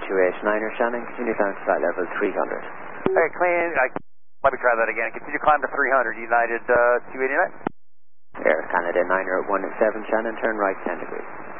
289er Shannon, continue down to flight level 300. Okay, let me try that again. Continue climb to 300, United 289. Air Canada 9er at 1 at 7 Shannon, turn right 10 degrees.